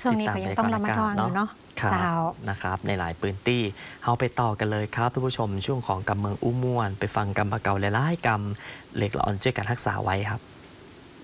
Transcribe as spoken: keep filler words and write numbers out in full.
ช่วงนี้ก็ยังต้องระมัดระวังอยู่เนาะเจ้านะครับในหลายพื้นที่เอาไปต่อกันเลยครับท่านผู้ชมช่วงของกำเมืองอู้ม่วนไปฟังกำปะเกาและไล่กำเหล็กละอ่อนช่วยกันรักษาไว้ครับ